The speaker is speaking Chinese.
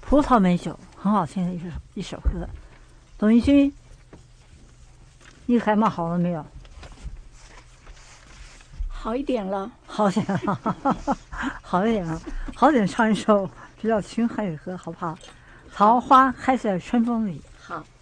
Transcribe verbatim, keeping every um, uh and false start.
葡萄美酒，很好听的一首一首歌。董一军，你感冒好了没有？ 好一点了， 好点了，好一点了，好点唱一首比较轻快的歌，好不好？桃花开在春风里。 好。